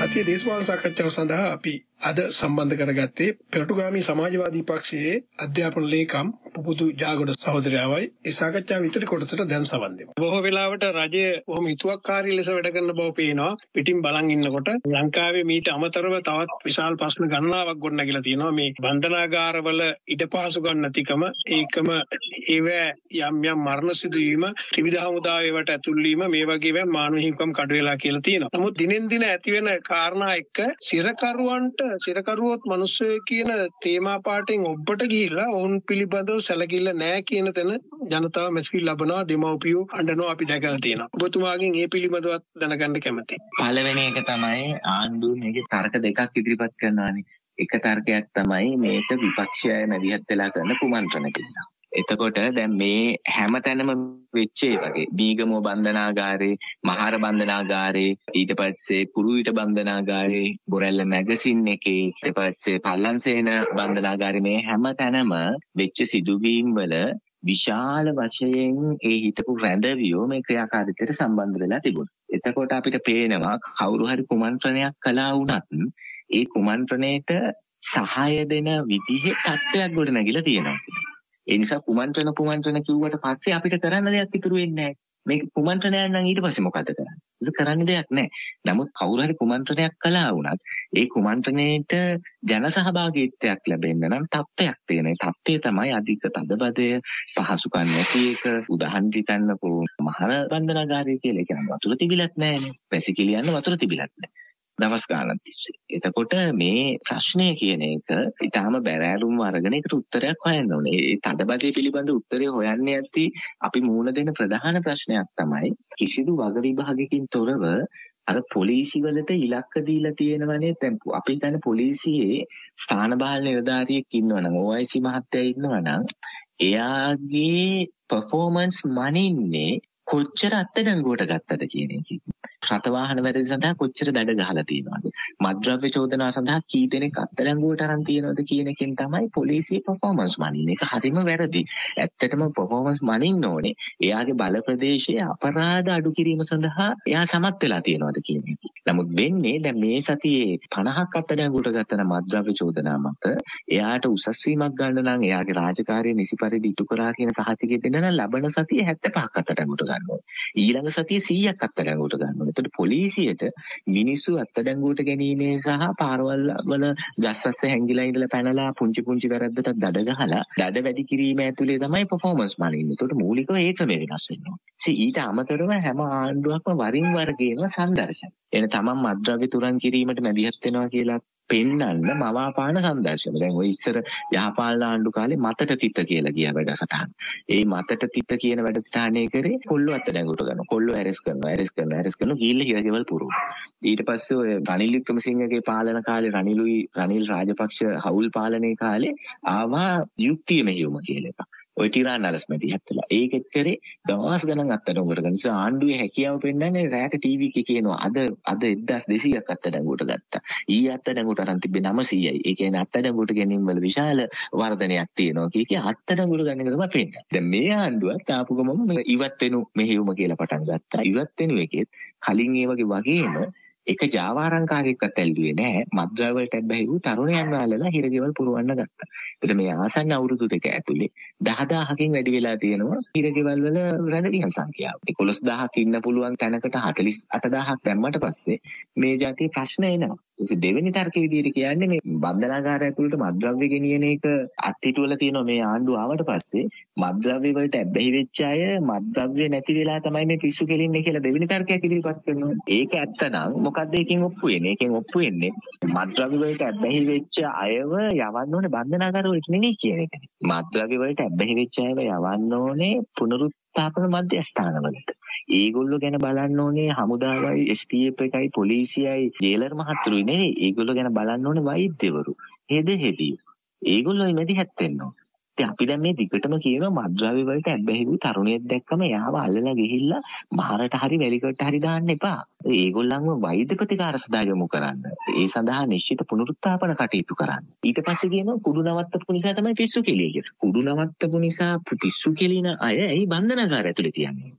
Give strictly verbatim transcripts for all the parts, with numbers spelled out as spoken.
ජාතිය දේශපාලන සාකච්ඡාව සඳහා අපි අද සම්බන්ධ කරගත්තේ පෙරටුගාමී සමාජවාදී පක්ෂයේ අධ්‍යාපන ලේකම් පුබුදු ජාගොඩ සහෝදරයවයි. ඒ සාකච්ඡාව විතර කොටසට දැන් සවන් දෙමු. බොහෝ වෙලාවට රජය බොහොම හිතුවක්කාරී ලෙස වැඩ කරන බව පේනවා. පිටින් බලන් ඉන්නකොට ලංකාවේ මීට අමතරව තවත් විශාල ප්‍රශ්න ගණනාවක් ගොඩනැගිලා තියෙනවා. මේ බන්ධනාගාරවල ඉඩ පහසු ගන්න නැතිකම, ඒකම ඒව යම් යම් මරණ සිදුවීම, ත්‍රිවිධ හමුදාවේට ඇතුල් වීම, මේ වගේ මානව හිමිකම් කඩ වෙලා කියලා තියෙනවා. නමුත් දිනෙන් දින ඇති වෙන කාරණා එක්ක සිරකරුවන්ට සිරකරුවොත් මිනිස්සු කියන තේමා පාටෙන් ඔබට ගිහිල්ලා ඔවුන් පිළිබඳව සැලකිල්ල නැහැ කියන තැන ජනතාව මැස්කිල් ලබනවා, දෙමව්පියෝ අඬනවා අපි දැකලා තියෙනවා. ඔබතුමාගෙන් මේ පිළිබඳව දැනගන්න කැමතියි. පළවෙනි එක තමයි ආණ්ඩුව මේකේ තර්ක දෙකක් ඉදිරිපත් කරනවානේ. එක තර්කයක් තමයි මේක විපක්ෂය මැදිහත් වෙලා කරන කුමන්ත්‍රණ කියලා. එතකොට දැන් මේ හැමතැනම වෙච්ච ඒ වගේ බීගමෝ බන්ධනාගාරේ, මහාර බන්ධනාගාරේ, ඊට පස්සේ කුරුවිට බන්ධනාගාරේ, බොරැල්ල මැගසින් එකේ, ඊට පස්සේ පල්ලම්සේන බන්ධනාගාරේ, මේ හැමතැනම වෙච්ච සිදුවීම් වල විශාල වශයෙන් ඒ හිටපු රැඳවියෝ මේ ක්‍රියාකාරීත්වයට සම්බන්ධ වෙලා තිබුණා. එතකොට අපිට පේනවා කවුරු හරි කුමන්ත්‍රණයක් කළා වුණත් ඒ කුමන්ත්‍රණයට සහාය දෙන විදිහේ තත්ත්වයක් ගොඩ නැගිලා තියෙනවා. ඒ නිසා කුමන්ත්‍රණ කුමන්ත්‍රණ කිව්වට පස්සේ අපිට කරන්න දෙයක් ඉතුරු වෙන්නේ නැහැ. මේක කුමන්ත්‍රණයක් නම් ඊට පස්සේ මොකද කරන්නේ? ඒක කරන්න දෙයක් නැහැ. නමුත් කවුරු හරි කුමන්ත්‍රණයක් කළා වුණත් ඒ කුමන්ත්‍රණයට ජන සහභාගීත්වයක් ලැබෙන්න නම් තත්ත්වයක් තියෙන. ඒ තත්ත්වය තමයි අධික තදබදය, පහසුකම් නැති එක. උදාහරණ ගන්නකෝ මහර බන්ධනාගාරය කියලා කියන්නේ වතුර තිබිලත් නැහැනේ. වැසිකිලි යන වතුර තිබිලත් නැහැ. දවස් ගානක් තිස්සේ. එතකොට මේ ප්‍රශ්නය කියන එක ඊටාම බැරෑරුම් අරගෙන ඒකට උත්තරයක් හොයන්න ඕනේ. ඒ තදබදේ පිළිබඳ උත්තරය හොයන්නේ ඇති අපි මූණ දෙන ප්‍රධාන ප්‍රශ්නයක් තමයි කිසිදු වග විභාගකින් තොරව අර පොලිසි වලට ඉලක්ක දීලා තියෙනවනේ. දැන් අපි හිතන්නේ පොලිසියේ ස්ථානබාල නිලධාරියෙක් ඉන්නවනම්, ඕ අයි සී මහත්තයා ඉන්නවනම් එයාගේ පර්ෆෝමන්ස් මනින්නේ කොච්චර අත්දැඟුවට ගත්තද කියන එක. රථවාහන වැරදි සඳහා කොච්චර දඩ ගහලා තියෙනවද? මත්ද්‍රව්‍ය චෝදනා සඳහා කී දෙනෙක් අත්දැඟුවට අරන් තියෙනවද කියන එකෙන් තමයි පොලිසිය පර්ෆෝමන්ස් මනින්නේ. ඒක හරිම වැරදි. ඇත්තටම පර්ෆෝමන්ස් මනින්න ඕනේ එයාගේ බල ප්‍රදේශයේ අපරාධ අඩු කිරීම සඳහා එයා සමත් වෙලා තියෙනවද කියන එක. නමුත් වෙන්නේ දැන් මේ සතියේ පනහක් අත්දැඟුවට ගත්ත මත්ද්‍රව්‍ය චෝදනා මත එයාට උසස් වීමක් ගන්න නම් එයාගේ රාජකාරිය නිසි පරිදි ඉටු කරා කියන සහතිකය දෙන්න නම් ලබන සතියේ හැත්තෑ පහක් අත්දැඟුවට ගන්න ඕනේ. ඊළඟ සතියේ සීයක් අත්දැඟුවට ගන්න ඕනේ. එතකොට පොලිසියට මිනිස්සු අත්දැඟුවට ගැනීමේ සහ පාරවල් වල ගස්සස්ස හැංගිලා ඉඳලා පැනලා පුංචි පුංචි වැරද්දට දඩ ගහලා දඩ වැඩි කිරීම ඇතුලේ තමයි පර්ෆෝමන්ස් මනින්නේ. එතකොට මූලිකව ඒ ක්‍රමය වෙනස් වෙනවා. ඊට අමතරව හැම ආණ්ඩුවක්ම වරින් වර ගේන සංදර්ශන. එන තමන් මත්ද්‍රව්‍ය තුරන් කිරීමට මැදිහත් වෙනවා කියලා පෙන්නන්න මවාපාන සංදර්ශන. දැන් ඔය ඉස්සර යහපාලන ආණ්ඩු කාලේ මතට තිත කියලා ගියා වැඩසටහන. ඒ මතට තිත කියන වැඩසටහනේ කරේ කොල්ලෝ අත්දැඟුවට ගන්නවා. කොල්ලෝ ඇරෙස් කරනවා, ඇරෙස් කරනවා, ඇරෙස් කරනවා ගිහිල්ලා හිරගෙවල් පුරවනවා. ඊට පස්සේ ඔය රනිල් වික්‍රමසිංහගේ පාලන කාලේ රනිලුයි රනිල් රාජපක්ෂ හවුල් පාලනයේ කාලේ ආවා යුක්තිය මෙහෙයුම කියලා එකක්. ඔය ටිරානලස් මැදිහත් වෙලා ඒකෙත් කරේ දවස් ගණන් අත්දැඟුවට ගන්න. නිසා ආණ්ඩුවේ හැකියාව පෙන්නන්නේ රැට ටීවී එකේ කියනවා අද අද එක්දාස් දෙසීයක් අත්දැඟුවට ගත්තා. ඊ අත්දැඟුවට අරන් තිබ්බේ නවසීයයි. ඒ කියන්නේ අත්දැඟුවට ගැනීම වල විශාල වර්ධනයක් තියෙනවා කිය කිය අත්දැඟුවට ගන්න එක තමයි පෙන්නන්නේ. දැන් මේ ආණ්ඩුවත් ආපු ගමම ඉවත් වෙනු මෙහෙයුම කියලා පටන් ගත්තා. ඉවත් වෙනු එකෙත් කලින් ඒ වගේ වගේම එක ජාවාරංකාරයෙක්වත් ඇල්ලුවේ නැහැ. මත්ද්‍රව්‍ය වලට බැහැ වූ තරුණයන් වලලා හිරගෙවල් පුරවන්න ගත්තා. ඒතර මේ ආසන්න අවුරුදු දෙක ඇතුලේ දහදාහකින් වැඩි වෙලා තියෙනවා හිරගෙවල් වල රැඳවීම් සංඛ්‍යාව. එකොළොස් දහසක් ඉන්න පුළුවන් තැනකට හතළිස් අට දහසක් දැම්මට පස්සේ මේ જાතිය ප්‍රශ්න එනවා. ඊට දෙවෙනි තර්කයේ විදිහට කියන්නේ මේ බන්ධනාගාරය ඇතුළට මත්ද්‍රව්‍ය ගෙනියන එක අත්හිටුවල තියෙනවා මේ ආණ්ඩුව ආවට පස්සේ. මත්ද්‍රව්‍ය වලට ඇබ්බැහි වෙච්ච අය මත්ද්‍රව්‍ය නැති වෙලා තමයි මේ පිස්සු කෙලින්නේ කියලා දෙවෙනි තර්කයක් ඉදිරිපත් කරනවා. ඒක ඇත්තනම් මොකද්ද එකෙන් ඔප්පු වෙන්නේ? එකෙන් ඔප්පු වෙන්නේ මත්ද්‍රව්‍ය වලට ඇබ්බැහි වෙච්ච අයව යවන්න ඕනේ බන්ධනාගාර වලට නෙමෙයි කියන එක. මත්ද්‍රව්‍ය වලට ඇබ්බැහි වෙච්ච අයව යවන්න ඕනේ පුනරුත් තාපන මධ්‍යස්ථානවලට. ඒගොල්ලෝ ගැන බලන්න ඕනේ හමුදාවයි, එස් ටී එෆ් එකයි, පොලිසියයි, ජේලර් මහත්තුරුයි නෙවෙයි. ඒගොල්ලෝ ගැන බලන්න ඕනේ වෛද්‍යවරු, හෙද හෙදියෝ. ඒගොල්ලෝ මැදිහත් වෙන්න ඕනේ. ඉතින් අපි දැන් මේ දිගටම කියනවා මත්ද්‍රව්‍ය වලට ඇබ්බැහි වූ තරුණයෙක් දැක්කම එයාව අල්ලලා ගිහිල්ලා මහරට හරි වැලිකට හරි දාන්න එපා. ඒගොල්ලන්ව වෛද්‍ය ප්‍රතිකාර සඳහා යොමු කරන්න. ඒ සඳහා නිශ්චිත පුනරුත්ථාපන කටයුතු කරන්න. ඊට පස්සේ කියනවා කුඩු නවත්තපු නිසා තමයි පිස්සු කෙලිය කියලා. කුඩු නවත්තපු නිසා පිස්සු කෙලින අය ඇයි බන්ධනාගාර ඇතුලේ තියන්නේ?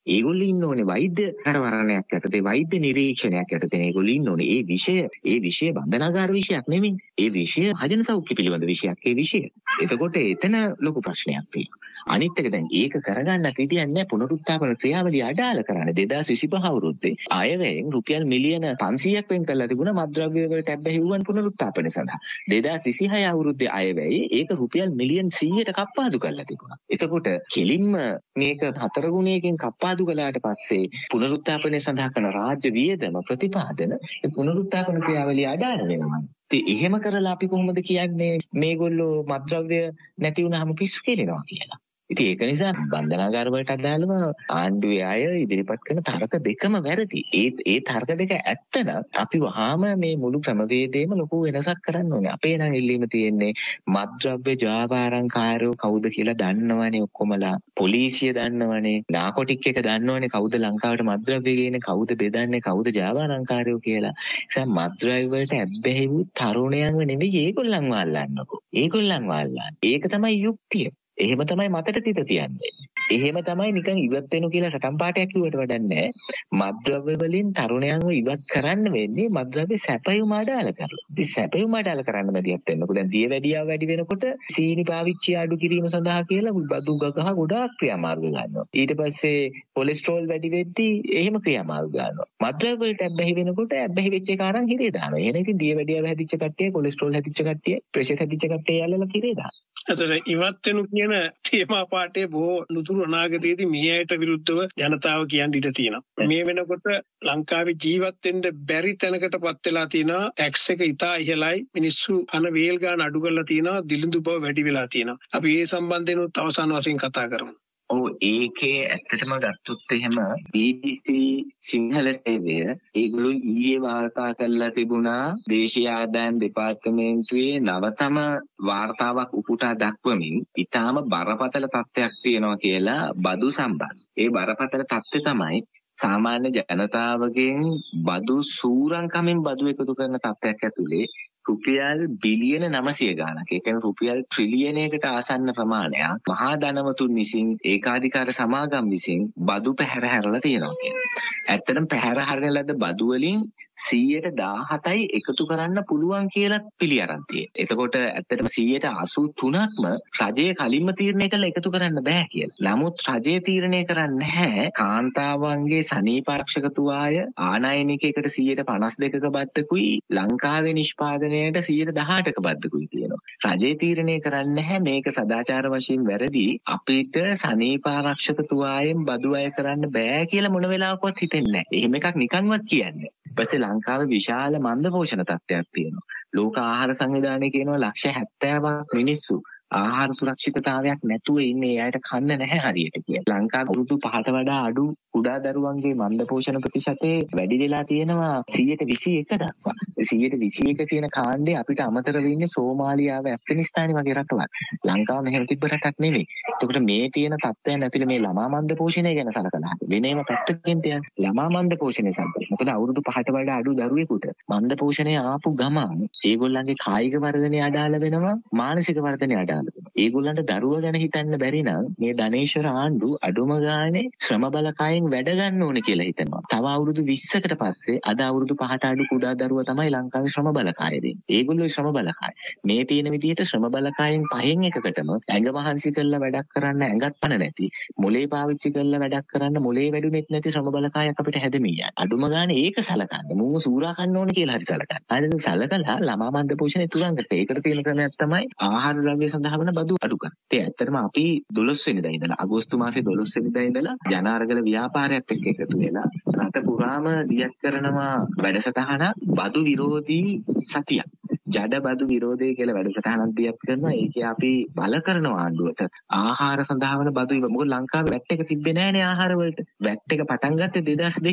ඒගොල්ලෝ ඉන්න ඕනේ වෛද්‍ය කරවරණයක් යටතේ වෛද්‍ය නිරීක්ෂණයක් යටතේ ඒගොල්ලෝ ඉන්න ඕනේ. ඒ විෂය ඒ විෂය බන්ධනාගාර විෂයක් නෙමෙයි. ඒ විෂය මහජන සෞඛ්‍ය පිළිබඳ විෂයක්. ඒ විෂය. එතකොට එතන ලොකු ප්‍රශ්නයක් තියෙනවා. අනිත් එක දැන් ඒක කරගන්න විදියක් නැහැ. පුනරුත්ථාපන ක්‍රියාවලිය අඩාල කරන්න දෙදාස් විසිපහ අවුරුද්දේ අයවැයෙන් රුපියල් මිලියන පන්සීයක් වෙන් කරලා තිබුණා මත්ද්‍රව්‍ය වලට ඇබ්බැහිවුවන් පුනරුත්ථාපන සඳහා. දෙදාස් විසිහය අවුරුද්දේ අයවැය ඒක රුපියල් මිලියන් සීයට කප්පාදු කරලා තිබුණා. එතකොට කෙලින්ම මේක හතර ගුණයකින් කප්පාදු කළාට පස්සේ පුනරුත්ථාපනය සඳහා කරන රාජ්‍ය වියදම ප්‍රතිපාදන ඒ පුනරුත්ථාපන ක්‍රියාවලිය අඩාල වෙනවා. ඉතින් එහෙම කරලා අපි කොහොමද කියන්නේ මේගොල්ලෝ මත්ද්‍රව්‍ය නැති වුනහම පිස්සු කෙලෙනවා කියලා. ඉතින් ඒක නිසා බන්ධනාගාර වලට අදාළව ආණ්ඩුවේ අය ඉදිරිපත් කරන තර්ක දෙකම වැරදි. ඒ ඒ තර්ක දෙක ඇත්තන අපි වහාම මේ මුළු ක්‍රමවේදයේම ලොකු වෙනසක් කරන්න ඕනේ. අපේ නම් ඉල්ලීම තියෙන්නේ මත්ද්‍රව්‍ය ජාවාරම්කාරයෝ කවුද කියලා දන්නවනේ ඔක්කොමලා. පොලිසිය දන්නවනේ. නාකොටික් එක දන්නවනේ කවුද ලංකාවට මත්ද්‍රව්‍ය ගේන්නේ, කවුද බෙදන්නේ, කවුද ජාවාරම්කාරයෝ කියලා. ඒ නිසා මත්ද්‍රව්‍ය වලට ඇබ්බැහි වූ තරුණයන්ව නෙවෙයි ඒගොල්ලන්ව අල්ලන්නකෝ. ඒගොල්ලන්ව අල්ලන්න. ඒක තමයි යුක්තිය. එහෙම තමයි මතට තිත තියන්නේ. එහෙම තමයි නිකන් ඉවත් වෙනු කියලා සටන් පාටයක් කිව්වට වැඩන්නේ. මත්ද්‍රව්‍ය වලින් තරුණයන්ව ඉවත් කරන්න වෙන්නේ මත්ද්‍රව්‍ය සැපයුම අඩාල කරලා. ඉතින් සැපයුම අඩාල කරන්න බැදියක් වෙනකොට දැන් දියවැඩියාව වැඩි වෙනකොට සීනි පාවිච්චි අඩු කිරීම සඳහා කියලා බදු ගගහ ගොඩාක් ක්‍රියාමාර්ග ගන්නවා. ඊට පස්සේ කොලෙස්ටරෝල් වැඩි වෙද්දී එහෙම ක්‍රියාමාර්ග ගන්නවා. මත්ද්‍රව්‍ය වලට ඇබ්බැහි වෙනකොට ඇබ්බැහි වෙච්ච එක අරන් හිරේ දානවා. එහෙනම් ඉතින් දියවැඩියාව හැදිච්ච කට්ටිය, කොලෙස්ටරෝල් හැදිච්ච කට්ටිය, ප්‍රෙෂර් හැදිච්ච කට්ටිය යල්ලලා හිරේ දානවා. එතකොට ඉවත් වෙනු කියන තේමා පාඩේ බොහෝ නුතුරු අනාගතයේදී මේ අයට විරුද්ධව ජනතාව කියන්න ඉඩ තියෙනවා. මේ වෙනකොට ලංකාවේ ජීවත් වෙන්න බැරි තැනකටපත් වෙලා තියෙනවා. ටැක්ස් එක ඉතා ඉහළයි. මිනිස්සු අන වේල් ගන්න අඩු කරලා තියෙනවා. දිලිඳු බව වැඩි වෙලා තියෙනවා. අපි ඒ සම්බන්ධයෙන් අවසාන වශයෙන් කතා කරමු. ඔව් ඒකේ ඇත්තටම ගත්තොත් එහෙම බී බී සී සිංහල සේවය ඒගොල්ලෝ ඊයේ වාර්තා කරලා තිබුණා දේශීය ආදායම් දෙපාර්තමේන්තුවේ නවතම වාර්තාවක් උපුටා දක්වමින් ඊටාම බරපතල තත්ත්වයක් තියෙනවා කියලා බදු සම්බන්ධ. ඒ බරපතල තත්ත්වය තමයි සාමාන්‍ය ජනතාවගෙන් බදු සූරංකමින් බදු එකතු කරන තත්ත්වයක් ඇතුලේ රුපියල් බිලියන නවසිය ගානක්. ඒ කියන්නේ රුපියල් ට්‍රිලියනයකට ආසන්න ප්‍රමාණයක් මහා ධනවතුන් විසින් ඒකාධිකාර සමාගම් විසින් බදු පැහැර හැරලා තියෙනවා කියන්නේ. ඇත්තටම පැහැර හැරෙන ලද බදු වලින් සීයට දාහතයි එකතු කරන්න පුළුවන් කියලා පිළි අරන් තියෙනවා. එතකොට ඇත්තටම සීයට අසූ තුනක්ම රජය කලින්ම තීරණය කළා එකතු කරන්න බෑ කියලා. නමුත් රජය තීරණය කරන්නේ නැහැ කාන්තාවන්ගේ සනීපාරක්ෂක තුවාය ආනයනිකයකට සීයට පනස් දෙකක බද්දකුයි ලංකාවේ නිෂ්පාදනයට සීයට දහඅටක බද්දකුයි තියෙනවා. රජය තීරණය කරන්නේ නැහැ මේක සදාචාර වශයෙන් වැරදි අපිට සනීපාරක්ෂක තුවායෙන් බදු අය කරන්න බෑ කියලා මොන වෙලාවකවත් හිතෙන්නේ නැහැ. එහෙම එකක් නිකන්වත් කියන්නේ. ඊපස්සේ ලංකාවේ විශාල මන්ද පෝෂණ තත්ත්වයක් තියෙනවා. ලෝක ආහාර සංවිධානය කියනවා ලක්ෂ හැත්තෑවක් මිනිස්සු ආහාර සුරක්ෂිතතාවයක් නැතුව ඉන්නේ. අයට කන්න නැහැ හරියට කියලා. ලංකාවේ අවුරුදු පහට වඩා අඩු කුඩා දරුවන්ගේ මන්ද පෝෂණ ප්‍රතිශතය වැඩි වෙලා තියෙනවා සීයට විසි එක දක්වා. සීයට විසි එක කියන කාණ්ඩේ අපිට අමතරව ඉන්නේ සෝමාලියාව, ඇෆ්ගනිස්තානි වගේ රටවල්. ලංකාව මෙහෙම තිබ්බ රටක් නෙමෙයි. එතකොට මේ තියෙන තත්ත්වයන් ඇතුලේ මේ ළමා මන්ද පෝෂණය ගැන සලකලා වෙනේම පැත්තකින් තියන ළමා මන්ද පෝෂණය සම්පූර්ණ. මොකද අවුරුදු පහට වඩා අඩු දරුවෙකුට මන්ද පෝෂණය ආපු ගමන් ඒගොල්ලන්ගේ කායික වර්ධනය අඩාල වෙනවා, මානසික වර්ධනය අඩාල වෙනවා. ඒගොල්ලන්ට දරුවා ගැන හිතන්න බැරි නම් මේ ධනේශ්වර ආණ්ඩු අඩුම ගානේ ශ්‍රම බලකායෙන් වැඩ ගන්න ඕනේ කියලා හිතනවා. තව අවුරුදු විස්සකට පස්සේ අද අවුරුදු පහට අඩු කුඩා දරුවා තමයි ලංකාවේ ශ්‍රම බලකාය දෙන්නේ. ඒගොල්ලෝ ශ්‍රම බලකාය. මේ තියෙන විදිහට ශ්‍රම බලකායෙන් පහෙන් එකකටම ඇඟ මහන්සි කරලා වැඩක් කරන්න ඇඟත් පණ නැති, මොලේ පාවිච්චි කරලා වැඩක් කරන්න මොලේ වැඩුනෙත් නැති ශ්‍රම බලකායක් අපිට හැදෙමින් යනවා. අඩුම ගානේ ඒක සලකන්න. මුව සූරා කන්න ඕනේ කියලා හරි සලකන්න. හරිද? සලකලා ළමා මන්ද පෝෂණය තුරන් කරලා ඒකට තියෙන ක්‍රමයක් තමයි ආහාර ද්‍රව්‍ය සඳහා වන බදු අඩු කරන. ඒ ඇත්තටම අපි දොළොස් වෙනිදා ඉඳලා අගෝස්තු මාසේ දොළොස් වෙනිදා ඉඳලා ජනාරගල ව්‍යාපාරයත් එක්ක එකතු වෙලා රට පුරාම දියත් කරනවා වැඩසටහන බදු විරෝධී සතියක්. ජඩ බදු විරෝධය කියලා වැඩසටහනක් දියත් කරනවා. ඒකේ අපි බල කරනවා ආණ්ඩුවට ආහාර සඳහා වන බදු ඉව. මොකද ලංකාවේ වැට් එක තිබ්බේ නැහැනේ ආහාර වලට. වැට් එක පටන් ගත්තේ දෙදාස් දෙකේ.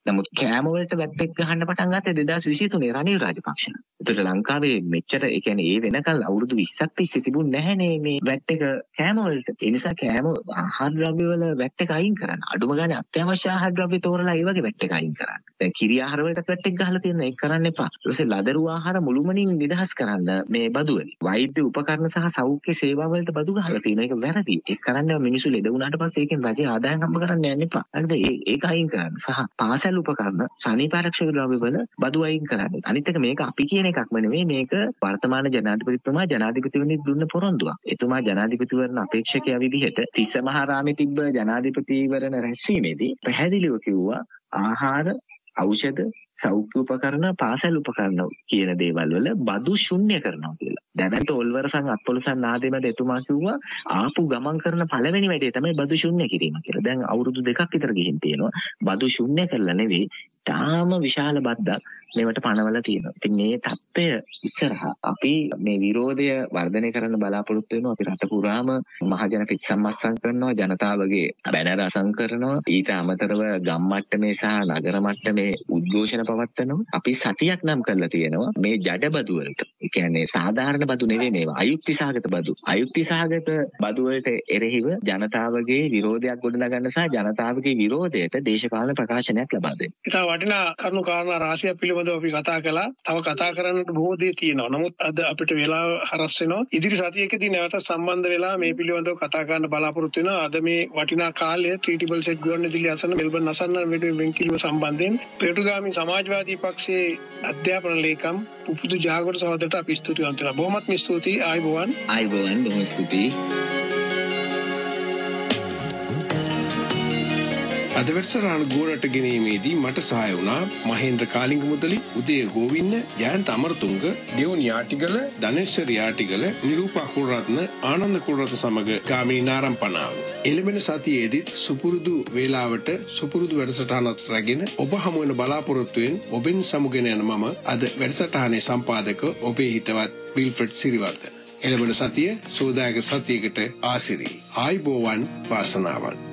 නමුත් කෑම වලට වැට් එක ගහන්න පටන් ගත්තේ දෙදාස් විසි තුනේ රනිල් රාජපක්ෂ. ඒතර ලංකාවේ මෙච්චර ඒ කියන්නේ ඒ වෙනකල් අවුරුදු විස්සක් තිස්සේ තිබුණ නැහැනේ මේ වැට් එක කෑම වලට. ඒ නිසා කෑම ආහාර ද්‍රව්‍ය වල වැට් එක අයින් කරන්න. අඩුම ගානේ අත්‍යවශ්‍ය ආහාර ද්‍රව්‍ය තෝරලා ඒ වගේ වැට් එක අයින් කරන්න. දැන් කිරි ආහාර වලට වැට් එක ගහලා තියෙනවා ඒක කරන්න එපා. ඊට පස්සේ ලදරු ආහාර මුළුමනින් නිදහස් කරන්න මේ බදු වලින්. වෛද්‍ය උපකරණ සහ සෞඛ්‍ය සේවා වලට බදු ගහලා තියෙනවා. ඒක වැරදි. ඒක කරන්නේ මිනිස්සු ලෙඩ වුණාට පස්සේ ඒකෙන් රජය ආදායම් හම්බ කරන්න යන්න එපා. හරිද? ඒක අයින් කරන්න. සහ පාසල් උපකරණ සනීපාරක්ෂක ද්‍රව්‍ය වල බදු අයින් කරන්න. අනිත් එක මේක අපි කියන එකක්ම නෙවෙයි මේක වර්තමාන ජනාධිපතිතුමා ජනාධිපතිවරණි දුන්න පොරොන්දුවක්. එතුමා ජනාධිපතිවරණ අපේක්ෂකයා විදිහට තිස්ස මහරාමේ තිබ්බ ජනාධිපතිවරණ රැස්වීමේදී පැහැදිලිව කිව්වා ආහාර ඖෂධ සෞඛ්‍ය උපකරණ පාසල් උපකරණ කියන දේවල් වල බදු ශුන්‍ය කරනවා කියලා. දැනට ඔල්වරසන් අත්පොලසන් නාදෙමද එතුමා කිව්වා ආපු ගමන් කරන පළවෙනි වැඩේ තමයි බදු ශුන්‍ය කිරීම කියලා. දැන් අවුරුදු දෙකක් විතර ගිහින් තියෙනවා. බදු ශුන්‍ය කරලා නෙවෙයි තාම විශාල බද්දක් මේවට පනවලා තියෙනවා. ඉතින් මේ තත්ත්වය ඉස්සරහා අපි මේ විරෝධය වර්ධනය කරන්න බලාපොරොත්තු වෙනවා. අපි රට පුරාම මහජන පිටසම්මස්සම් කරනවා, ජනතාවගේ බැනර අසං කරනවා. ඊට අමතරව ගම් මට්ටමේ සහ නගර මට්ටමේ උද්ඝෝෂණ පවත්වනවා. අපි සතියක් නම් කරලා තියෙනවා මේ ජඩ බදු වලට. ඒ කියන්නේ සාධාරණ බදු නෙවෙයි මේවා. අයුක්ති සහගත බදු. අයුක්ති සහගත බදු වලට එරෙහිව ජනතාවගේ විරෝධයක් ගොඩනගන්න සහ ජනතාවගේ විරෝධයට දේශපාලන ප්‍රකාශනයක් ලබා දෙන්න. ඒක වටිනා කරුණු කාරණා රාශියක් පිළිබඳව අපි කතා කළා. තව කතා කරන්නට බොහෝ දේ තියෙනවා. නමුත් අද අපිට වෙලාව හරස් වෙනවා. ඉදිරි සතියකදී නැවත සම්බන්ධ වෙලා මේ පිළිබඳව කතා කරන්න බලාපොරොත්තු වෙනවා. අද මේ වටිනා කාලය ත්‍රිටිබල් සෙට් ගුවන්විදුලි අසන්න මෙල්බන් අසන්න වෙනුවෙන් වෙන්කිලිව සම්බන්ධයෙන් පෙරටුගාමී සමාජවාදී පක්ෂයේ අධ්‍යාපන ලේකම් පුපුදු ජාගොඩ සහෝදරට අපි ස්තුතිවන්ත වෙනවා. බොහොමත්ම ස්තුතියි. ආයුබෝවන්. ආයුබෝවන්. බොහොම ස්තුතියි. අද වැඩසටහන ගෝරට ගෙනීමේදී මට සහාය වුණා මහේන්ද්‍ර කාලිංග මුදලි, උදය ගෝවින්න, ජයන්ත අමරතුංග, දෙවුනි යාටිගල, ධනේශ්වර යාටිගල, නිරූපා කුලරත්න, ආනන්ද කුලරත්න සමග ගාමිණී නාරම්පනාව. එළඹෙන සතියේදී සුපුරුදු වේලාවට සුපුරුදු වැඩසටහනක් රැගෙන ඔබ හමු වෙන බලාපොරොත්තුෙන් ඔබෙන් සමුගෙන යන මම අද වැඩසටහනේ සම්පාදක ඔබේ හිතවත් විල්ෆ්‍රඩ් සිරිවර්ධන. එළඹෙන සතිය සෝදායක සතියකට ආසිරි. ආයිබෝවන් වාසනාවන්.